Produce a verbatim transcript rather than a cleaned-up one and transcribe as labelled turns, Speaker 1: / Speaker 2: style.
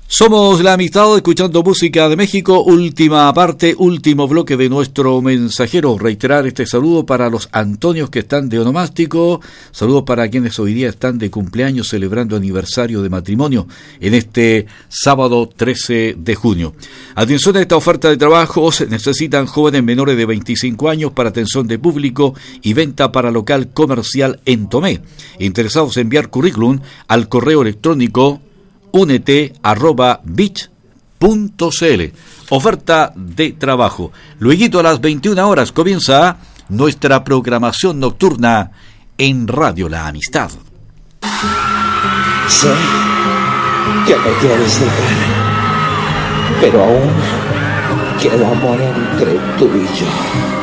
Speaker 1: Somos La Amistad, escuchando música de México, última parte, último bloque de nuestro mensajero. Reiterar este saludo para los Antonios que están de onomástico, saludos para quienes hoy día están de cumpleaños celebrando aniversario de matrimonio en este sábado trece de junio. Atención a esta oferta de trabajo, se necesitan jóvenes menores de veinticinco años para atención de público y venta para local comercial en Tomé. Interesados en enviar currículum al correo electrónico únete arroba bich punto cl. Oferta de trabajo. Luego a las veintiuna horas comienza nuestra programación nocturna en Radio La Amistad.
Speaker 2: Sé que me quieres dejar, pero aún queda amor entre tú y yo.